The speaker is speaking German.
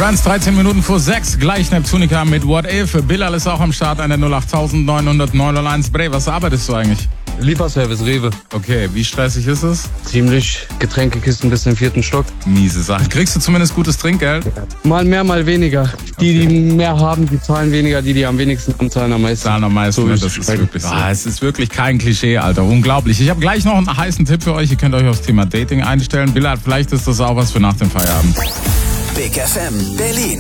Trans 13 Minuten vor 6, gleich Neptunica mit What If. Bilal ist auch am Start an der 08901. Bre, was arbeitest du eigentlich? Lieferservice, Rewe. Okay, wie stressig ist es? Ziemlich. Getränkekisten bis im 4. Stock. Miese Sache. Kriegst du zumindest gutes Trinkgeld? Mal mehr, mal weniger. Die mehr haben, die zahlen weniger. Die am wenigsten haben, zahlen am meisten. Zahlen am meisten, So ne? ist Das es ist wirklich so. Es ist wirklich kein Klischee, Alter. Unglaublich. Ich habe gleich noch einen heißen Tipp für euch. Ihr könnt euch aufs Thema Dating einstellen. Bilal, vielleicht ist das auch was für nach dem Feierabend. Big FM Berlin.